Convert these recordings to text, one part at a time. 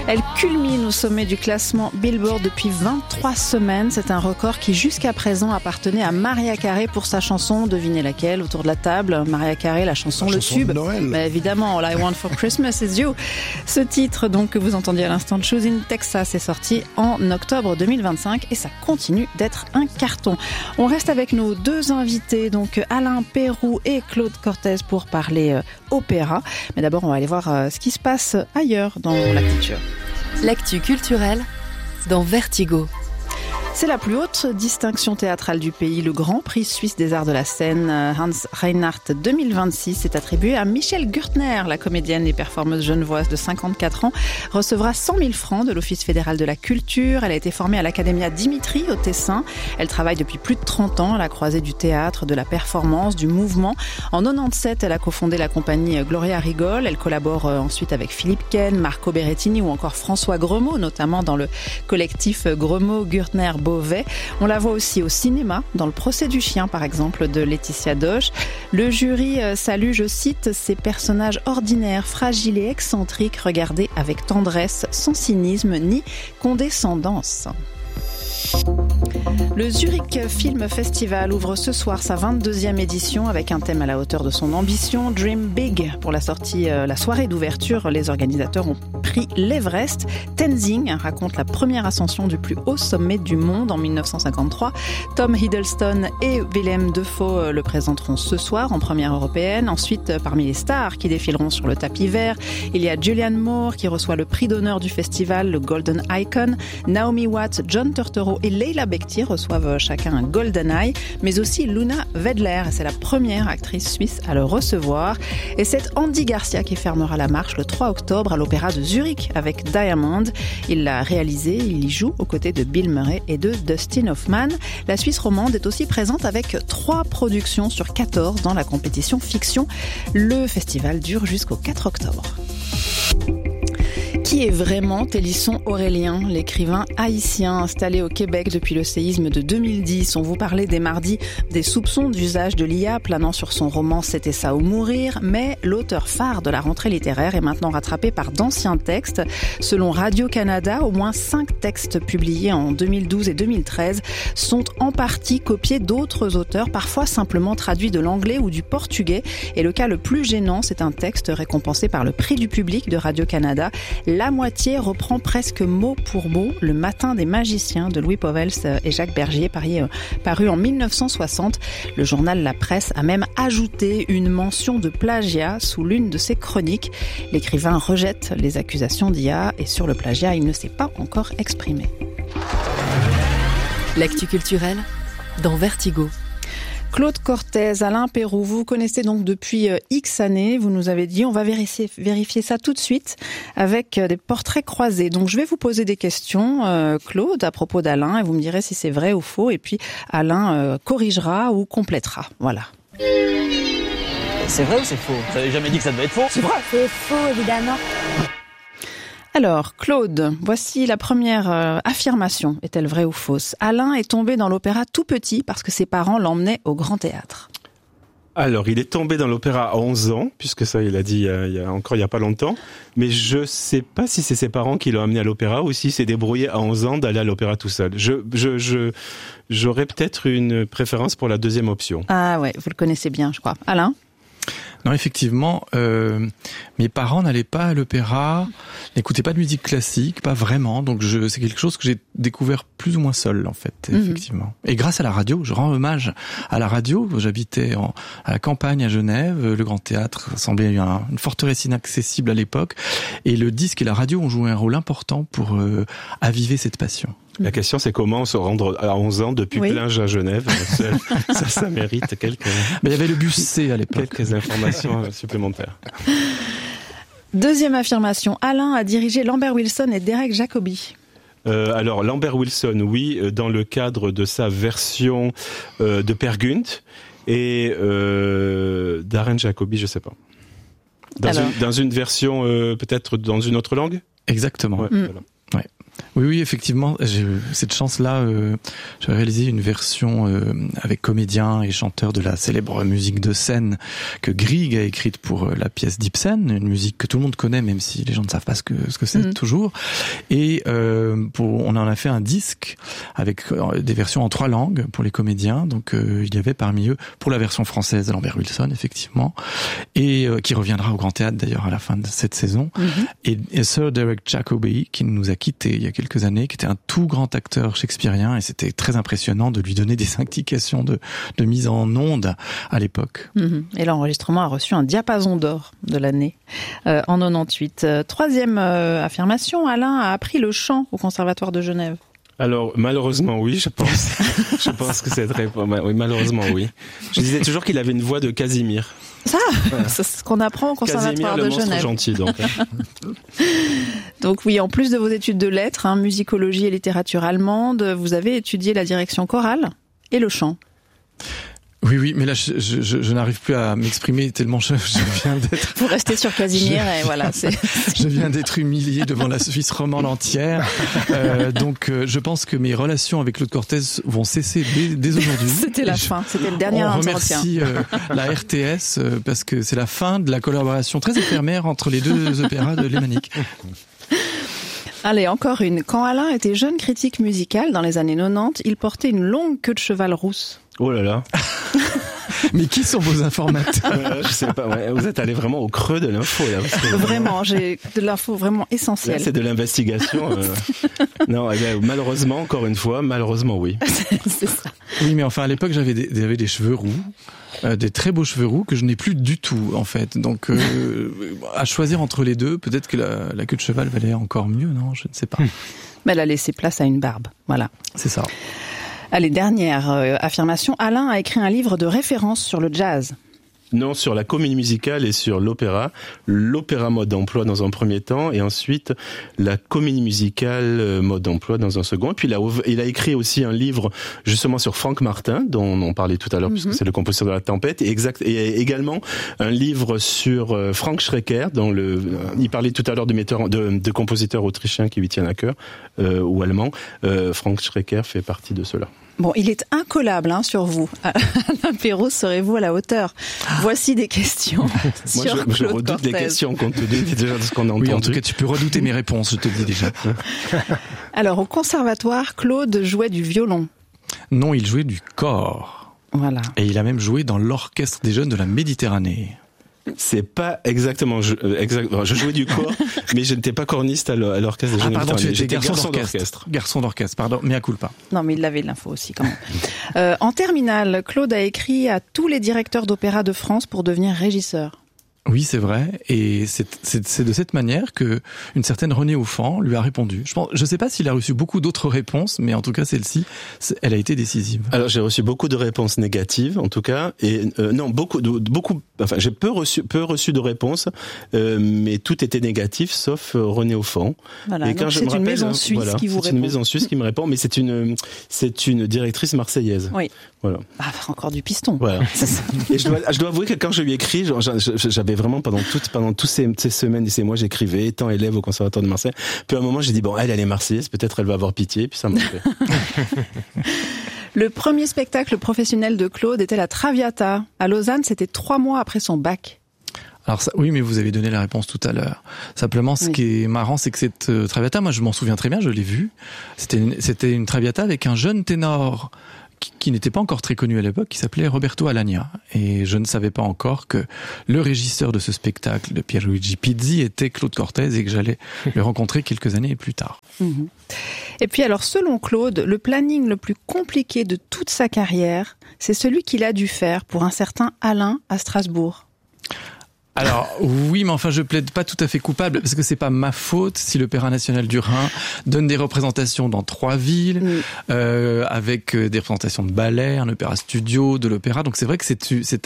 Elle culmine au sommet du classement Billboard depuis 23 semaines. C'est un record qui jusqu'à présent appartenait à Mariah Carey pour sa chanson, devinez laquelle, autour de la table. Mariah Carey, la chanson Le Tube. De Noël. Bah, évidemment, All I Want for Christmas is You. Ce titre donc que vous entendiez à l'instant de Choosing Texas est sorti en octobre 2025 et ça continue d'être un carton. On reste avec nos deux invités, donc Alain Péroux et Claude Cortez pour parler opéra. Mais d'abord, on va aller voir ce qui se passe ailleurs dans la culture. L'actu culturelle dans Vertigo. C'est la plus haute distinction théâtrale du pays. Le Grand Prix suisse des arts de la scène Hans Reinhardt 2026 est attribué à Michel Gürtner. La comédienne et performeuse genevoise de 54 ans recevra 100 000 francs de l'Office fédéral de la culture. Elle a été formée à l'Académia Dimitri au Tessin. Elle travaille depuis plus de 30 ans à la croisée du théâtre, de la performance, du mouvement. En 97, elle a cofondé la compagnie Gloria Rigol. Elle collabore ensuite avec Philippe Ken, Marco Berrettini ou encore François Gremaud, notamment dans le collectif Gremaud-Gürtner Beauvais. On la voit aussi au cinéma, dans Le Procès du chien par exemple de Laetitia Doche. Le jury salue, je cite, ces personnages ordinaires, fragiles et excentriques, regardés avec tendresse, sans cynisme ni condescendance. Le Zurich Film Festival ouvre ce soir sa 22e édition avec un thème à la hauteur de son ambition, Dream Big. Pour la soirée d'ouverture, les organisateurs ont pris l'Everest. Tenzing raconte la première ascension du plus haut sommet du monde en 1953. Tom Hiddleston et Willem Dafoe le présenteront ce soir en première européenne. Ensuite, parmi les stars qui défileront sur le tapis vert, il y a Julianne Moore qui reçoit le prix d'honneur du festival, le Golden Icon. Naomi Watts, John Turturro et Leila Bekti reçoivent chacun un Golden Eye, mais aussi Luna Wedler. C'est la première actrice suisse à le recevoir. Et c'est Andy Garcia qui fermera la marche le 3 octobre à l'Opéra de Zurich avec Diamond. Il l'a réalisé, il y joue aux côtés de Bill Murray et de Dustin Hoffman. La Suisse romande est aussi présente avec 3 productions sur 14 dans la compétition fiction. Le festival dure jusqu'au 4 octobre. Qui est vraiment Télisson Aurélien, l'écrivain haïtien installé au Québec depuis le séisme de 2010? On vous parlait dès mardi des soupçons d'usage de l'IA planant sur son roman C'était ça ou mourir, mais l'auteur phare de la rentrée littéraire est maintenant rattrapé par d'anciens textes. Selon Radio-Canada, au moins 5 textes publiés en 2012 et 2013 sont en partie copiés d'autres auteurs, parfois simplement traduits de l'anglais ou du portugais. Et le cas le plus gênant, c'est un texte récompensé par le prix du public de Radio-Canada. La moitié reprend presque mot pour mot Le Matin des magiciens de Louis Pauwels et Jacques Bergier, paru en 1960. Le journal La Presse a même ajouté une mention de plagiat sous l'une de ses chroniques. L'écrivain rejette les accusations d'IA et sur le plagiat, il ne s'est pas encore exprimé. L'actu culturelle dans Vertigo. Claude Cortez, Alain Péroux, vous vous connaissez donc depuis X années. Vous nous avez dit, on va vérifier ça tout de suite avec des portraits croisés. Donc je vais vous poser des questions, Claude, à propos d'Alain, et vous me direz si c'est vrai ou faux. Et puis Alain corrigera ou complétera. Voilà. C'est vrai ou c'est faux? Vous avez jamais dit que ça devait être faux? C'est vrai. C'est faux, évidemment. Alors, Claude, voici la première affirmation. Est-elle vraie ou fausse? Alain est tombé dans l'opéra tout petit parce que ses parents l'emmenaient au Grand Théâtre. Alors, il est tombé dans l'opéra à 11 ans, puisque ça, il a dit il y a pas longtemps. Mais je sais pas si c'est ses parents qui l'ont amené à l'opéra ou s'il s'est débrouillé à 11 ans d'aller à l'opéra tout seul. J'aurais peut-être une préférence pour la deuxième option. Ah ouais, vous le connaissez bien, je crois. Alain? Non, effectivement, mes parents n'allaient pas à l'opéra, n'écoutaient pas de musique classique, pas vraiment. Donc c'est quelque chose que j'ai découvert plus ou moins seul, en fait, effectivement. Et grâce à la radio, je rends hommage à la radio. J'habitais à la campagne à Genève. Le Grand Théâtre semblait une forteresse inaccessible à l'époque. Et le disque et la radio ont joué un rôle important pour aviver cette passion. La question, c'est comment se rendre à 11 ans depuis Plinge à Genève. Ça mérite quelques... Mais il y avait le bus C à l'époque. Quelques informations supplémentaires. Deuxième affirmation. Alain a dirigé Lambert Wilson et Derek Jacobi. Alors, Lambert Wilson, oui, dans le cadre de sa version de Peer Gynt. Et Darren Jacobi, je sais pas. Dans une version, peut-être dans une autre langue? Exactement. Ouais, voilà. Ouais. Oui, effectivement, j'ai eu cette chance-là. J'ai réalisé une version avec comédiens et chanteurs de la célèbre musique de scène que Grieg a écrite pour la pièce d'Ibsen, une musique que tout le monde connaît, même si les gens ne savent pas ce que c'est toujours. Et on en a fait un disque avec des versions en 3 langues pour les comédiens. Donc il y avait parmi eux, pour la version française, Lambert Wilson, effectivement, et qui reviendra au Grand Théâtre d'ailleurs à la fin de cette saison. Et Sir Derek Jacobi, qui nous a quittés il y a quelques années, qui était un tout grand acteur shakespearien, et c'était très impressionnant de lui donner des indications de mise en onde à l'époque. Et l'enregistrement a reçu un diapason d'or de l'année en 98. Troisième affirmation, Alain a appris le chant au Conservatoire de Genève. Alors, malheureusement, oui, je pense. Je pense que c'est très... Oui, malheureusement, oui. Je disais toujours qu'il avait une voix de Casimir. Ça, voilà. C'est ce qu'on apprend au Conservatoire de Genève. Casimir, le monstre gentil, donc. Donc oui, en plus de vos études de lettres, musicologie et littérature allemande, vous avez étudié la direction chorale et le chant. Oui, mais là, je n'arrive plus à m'exprimer tellement je viens d'être... Vous restez sur Casimir et voilà. Je viens d'être humilié devant la Suisse romande entière. Donc, je pense que mes relations avec Claude Cortez vont cesser dès aujourd'hui. C'était la fin, c'était le dernier entretien. On remercie la RTS parce que c'est la fin de la collaboration très éphémère entre les deux opéras de Lémanique. Allez, encore une. Quand Alain était jeune critique musical dans les années 90, il portait une longue queue de cheval rousse. Oh là là. Mais qui sont vos informateurs? Je sais pas, ouais, vous êtes allé vraiment au creux de l'info là. Vraiment, j'ai de l'info vraiment essentielle. Là, c'est de l'investigation. Non, malheureusement, encore une fois, malheureusement oui. C'est ça. Oui, mais enfin à l'époque j'avais des cheveux roux. Des très beaux cheveux roux que je n'ai plus du tout en fait. Donc à choisir entre les deux, peut-être que la queue de cheval valait encore mieux, non? Je ne sais pas. Mais elle a laissé place à une barbe, voilà. C'est ça. Allez, dernière affirmation. Alain a écrit un livre de référence sur le jazz. Non, sur la comédie musicale et sur l'opéra. L'opéra mode d'emploi dans un premier temps et ensuite la comédie musicale mode d'emploi dans un second. Et puis il a écrit aussi un livre justement sur Franck Martin dont on parlait tout à l'heure puisque c'est le compositeur de La Tempête et également un livre sur Frank Schreker dont il parlait tout à l'heure de compositeurs autrichiens qui lui tiennent à cœur ou allemands. Frank Schreker fait partie de ceux-là. Bon, il est incollable sur vous. Alain Perrault, serez-vous à la hauteur? Voici des questions sur Moi, je redoute Cortez. des questions compte tenu déjà de ce qu'on a entendu. Oui, en tout cas, tu peux redouter mes réponses, je te le dis déjà. Alors, au conservatoire, Claude jouait du violon. Non, il jouait du cor. Voilà. Et il a même joué dans l'Orchestre des Jeunes de la Méditerranée. C'est pas exactement. Je jouais du corps, mais je n'étais pas corniste à l'orchestre des Jeunes. Ah pardon, tu étais j'étais garçon d'orchestre. Garçon d'orchestre, pardon, mea culpa. Non, mais il avait de l'info aussi quand même. En terminale, Claude a écrit à tous les directeurs d'opéra de France pour devenir régisseur. Oui, c'est vrai, et c'est de cette manière que une certaine Renée Offan lui a répondu. Je sais pas s'il a reçu beaucoup d'autres réponses, mais en tout cas celle-ci, elle a été décisive. Alors j'ai reçu beaucoup de réponses négatives, en tout cas, et non beaucoup. Enfin, j'ai peu reçu de réponses, mais tout était négatif sauf Renée Offan. Voilà. Et quand c'est une maison suisse qui vous répond. C'est une maison suisse qui me répond, mais c'est une directrice marseillaise. Oui. Voilà. Ah, encore du piston. Voilà. C'est ça. Et je dois avouer que quand je lui ai écrit, j'avais vraiment pendant toutes ces semaines et ces mois, j'écrivais étant élève au Conservatoire de Marseille. Puis à un moment, j'ai dit bon, elle est marseillaise, peut-être elle va avoir pitié, puis ça m'a fait. Le premier spectacle professionnel de Claude était la Traviata. À Lausanne, c'était 3 mois après son bac. Alors ça, oui, mais vous avez donné la réponse tout à l'heure. Simplement, ce qui est marrant, c'est que cette Traviata, moi je m'en souviens très bien, je l'ai vue. C'était une Traviata avec un jeune ténor qui n'était pas encore très connu à l'époque, qui s'appelait Roberto Alagna. Et je ne savais pas encore que le régisseur de ce spectacle, de Pierluigi Pizzi, était Claude Cortez et que j'allais le rencontrer quelques années plus tard. Et puis alors, selon Claude, le planning le plus compliqué de toute sa carrière, c'est celui qu'il a dû faire pour un certain Alain à Strasbourg. Alors oui, mais enfin je plaide pas tout à fait coupable parce que c'est pas ma faute si l'Opéra National du Rhin donne des représentations dans 3 villes avec des représentations de ballet, un opéra studio, de l'opéra. Donc c'est vrai que c'est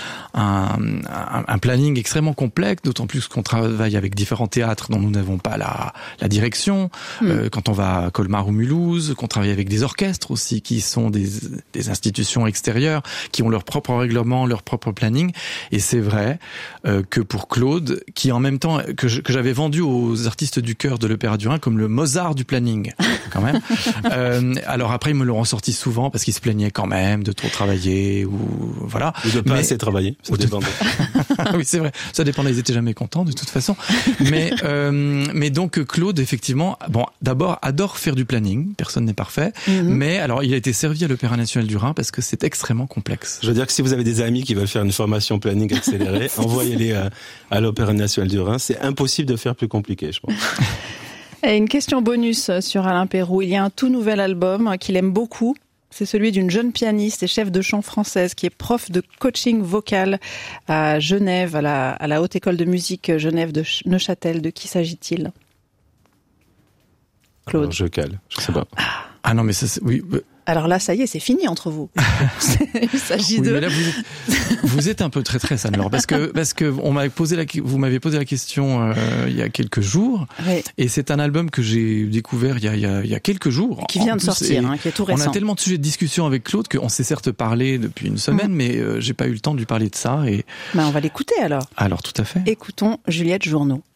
un planning extrêmement complexe, d'autant plus qu'on travaille avec différents théâtres dont nous n'avons pas la direction. Quand on va à Colmar ou Mulhouse, qu'on travaille avec des orchestres aussi qui sont des institutions extérieures qui ont leur propre règlement, leur propre planning. Et c'est vrai. que pour Claude, qui en même temps que j'avais vendu aux artistes du chœur de l'Opéra du Rhin comme le Mozart du planning, quand même. Alors après, ils me l'ont ressorti souvent parce qu'ils se plaignaient quand même de trop travailler ou voilà. Ou de pas assez travailler. Ça dépend. Oui, c'est vrai. Ça dépendait. Ils étaient jamais contents de toute façon. Mais donc Claude, effectivement, bon, d'abord adore faire du planning. Personne n'est parfait. Mais alors, il a été servi à l'Opéra national du Rhin parce que c'est extrêmement complexe. Je veux dire que si vous avez des amis qui veulent faire une formation planning accélérée, envoyez-les à l'Opéra national du Rhin. C'est impossible de faire plus compliqué, je pense. Et une question bonus sur Alain Péroux. Il y a un tout nouvel album qu'il aime beaucoup. C'est celui d'une jeune pianiste et chef de chant française qui est prof de coaching vocal à Genève, à la Haute École de musique Genève de Neuchâtel. De qui s'agit-il ? Claude. Alors, je cale, je sais pas. Ah non, mais ça, oui. Alors là, ça y est, c'est fini entre vous. Il s'agit de. Mais là, vous êtes un peu traîtresse, Anne-Laure, parce que vous m'avez posé la question il y a quelques jours, oui. Et c'est un album que j'ai découvert il y a quelques jours, qui vient de sortir, qui est tout récent. On a tellement de sujets de discussion avec Claude qu'on s'est certes parlé depuis une semaine, mais j'ai pas eu le temps de lui parler de ça. Et on va l'écouter alors. Alors tout à fait. Écoutons Juliette Journeau.